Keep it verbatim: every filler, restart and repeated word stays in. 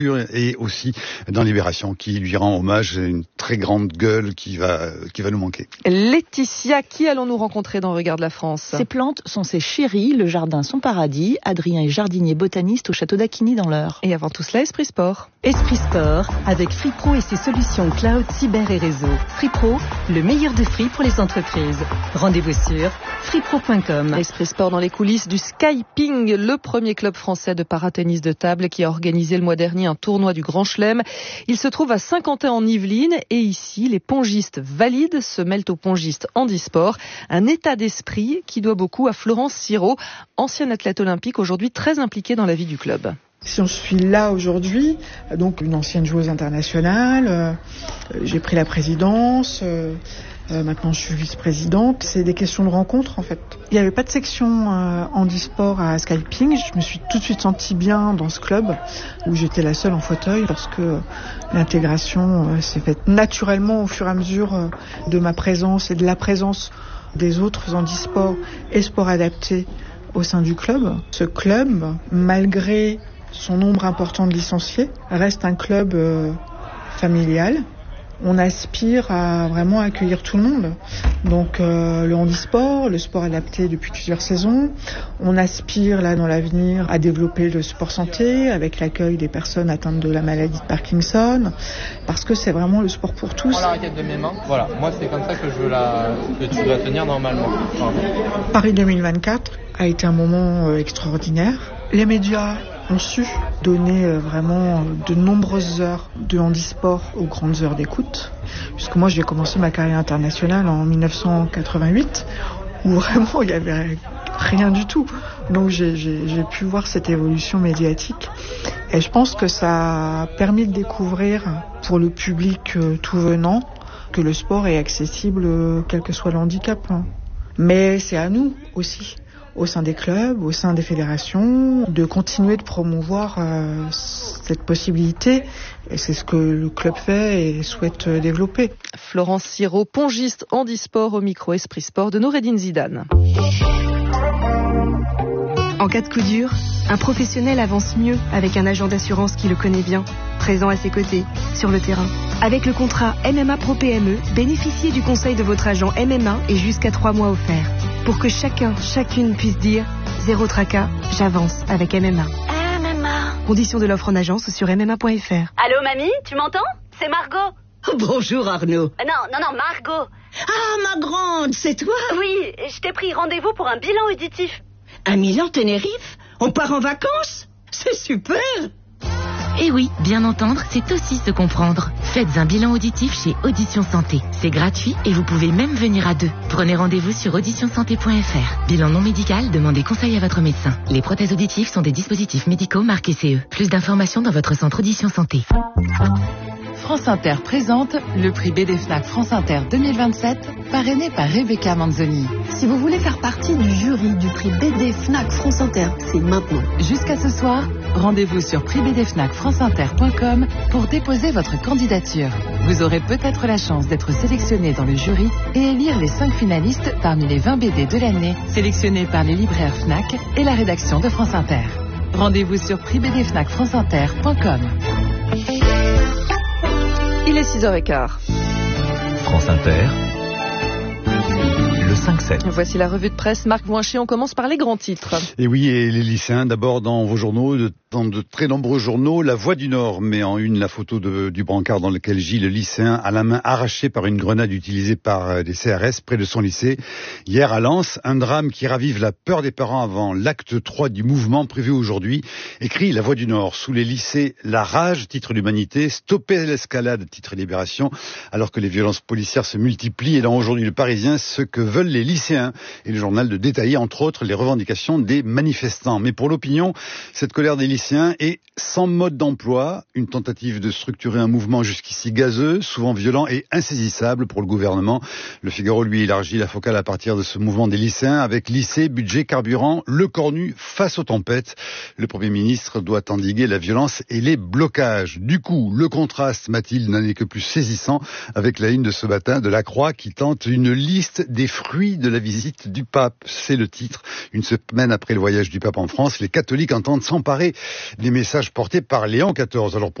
et aussi dans Libération qui lui rend hommage, une très grande gueule qui va, qui va nous manquer. Laetitia, qui allons-nous rencontrer dans Regarde la France ? Ces plantes sont ses chéries, le jardin son paradis. Adrien est jardinier botaniste au château d'Acquigny dans l'Eure. Et avant tout cela, Esprit Sport. Esprit Sport, avec FreePro et ses solutions cloud, cyber et réseau. FreePro, le meilleur de Free pour les entreprises. Rendez-vous sur freepro point com. Esprit Sport dans les coulisses du Skyping, le premier club français de paratennis de table qui a organisé le mois dernier un tournoi du Grand Chelem. Il se trouve à Saint-Quentin en Yvelines et ici, les pongistes valides se mêlent aux pongistes handisport. Un état d'esprit qui doit beaucoup à Florence Sirot, ancienne athlète olympique, aujourd'hui très impliquée dans la vie du club. Si on suis là aujourd'hui, donc une ancienne joueuse internationale, euh, j'ai pris la présidence, euh, euh, maintenant je suis vice-présidente. C'est des questions de rencontre en fait. Il n'y avait pas de section euh, handisport à Skyping. Je me suis tout de suite sentie bien dans ce club où j'étais la seule en fauteuil parce que l'intégration euh, s'est faite naturellement au fur et à mesure euh, de ma présence et de la présence des autres handisports et sports adaptés au sein du club. Ce club, malgré son nombre important de licenciés, reste un club euh, familial. On aspire à vraiment accueillir tout le monde. Donc euh, le handisport, le sport adapté depuis plusieurs saisons. On aspire là dans l'avenir à développer le sport santé avec l'accueil des personnes atteintes de la maladie de Parkinson, parce que c'est vraiment le sport pour tous. Prends la raquette de mes mains. Voilà, moi c'est comme ça que je veux la, que tu dois tenir normalement. Pardon. Paris deux mille vingt-quatre a été un moment euh, extraordinaire. Les médias ont su donner euh, vraiment de nombreuses heures de handisport aux grandes heures d'écoute. Puisque moi, j'ai commencé ma carrière internationale en dix-neuf cent quatre-vingt-huit, où vraiment, il n'y avait rien du tout. Donc, j'ai, j'ai, j'ai pu voir cette évolution médiatique. Et je pense que ça a permis de découvrir pour le public euh, tout venant que le sport est accessible euh, quel que soit le handicap. Hein. Mais c'est à nous aussi, au sein des clubs, au sein des fédérations, de continuer de promouvoir euh, cette possibilité. Et c'est ce que le club fait et souhaite euh, développer. Florence Sirot, pongiste handisport au micro Esprit Sport de Noureddine Zidane. En cas de coup dur, un professionnel avance mieux avec un agent d'assurance qui le connaît bien, présent à ses côtés, sur le terrain. Avec le contrat M M A Pro P M E, bénéficiez du conseil de votre agent M M A et jusqu'à trois mois offerts. Pour que chacun, chacune puisse dire « Zéro tracas, j'avance avec M M A ». M M A. Conditions de l'offre en agence sur m m a point f r. Allô mamie, tu m'entends? C'est Margot. Oh, bonjour Arnaud. Euh, non, non, non, Margot. Ah, ma grande, c'est toi? Oui, je t'ai pris rendez-vous pour un bilan auditif. Un Milan Tenerife? On part en vacances? C'est super! Et oui, bien entendre, c'est aussi se comprendre. Faites un bilan auditif chez Audition Santé. C'est gratuit et vous pouvez même venir à deux. Prenez rendez-vous sur audition santé point f r. Bilan non médical, demandez conseil à votre médecin. Les prothèses auditives sont des dispositifs médicaux marqués C E. Plus d'informations dans votre centre Audition Santé. France Inter présente le prix B D Fnac France Inter deux mille vingt-sept, parrainé par Rebecca Manzoni. Si vous voulez faire partie du jury du prix B D Fnac France Inter, c'est maintenant. Jusqu'à ce soir, rendez-vous sur prix b d fnac france inter point com pour déposer votre candidature. Vous aurez peut-être la chance d'être sélectionné dans le jury et élire les cinq finalistes parmi les vingt B D de l'année, sélectionnés par les libraires Fnac et la rédaction de France Inter. Rendez-vous sur prix b d fnac france inter point com. Il est six heures quinze. France Inter, le cinq sept. Voici la revue de presse. Marc Voinchier, on commence par les grands titres. Et oui, et les lycéens, d'abord dans vos journaux, de, dans de très nombreux journaux, La Voix du Nord met en une la photo de, du brancard dans lequel gît le lycéen à la main arrachée par une grenade utilisée par les C R S près de son lycée. Hier à Lens, un drame qui ravive la peur des parents avant l'acte trois du mouvement prévu aujourd'hui. Écrit La Voix du Nord, sous les lycées, la rage, titre l'Humanité, stopper l'escalade, titre Libération, alors que les violences policières se multiplient et dans aujourd'hui le Parisien, ce que veulent les lycéens. Et le journal de détailler, entre autres, les revendications des manifestants. Mais pour l'opinion, cette colère des lycéens est sans mode d'emploi, une tentative de structurer un mouvement jusqu'ici gazeux, souvent violent et insaisissable pour le gouvernement. Le Figaro, lui, élargit la focale à partir de ce mouvement des lycéens avec lycée, budget, carburant, le corps nu face aux tempêtes. Le Premier ministre doit endiguer la violence et les blocages. Du coup, le contraste, Mathilde, n'en est que plus saisissant avec la une de ce matin de La Croix qui tente une liste des fruits fruit de la visite du pape. C'est le titre. Une semaine après le voyage du pape en France, les catholiques entendent s'emparer des messages portés par Léon quatorze. Alors,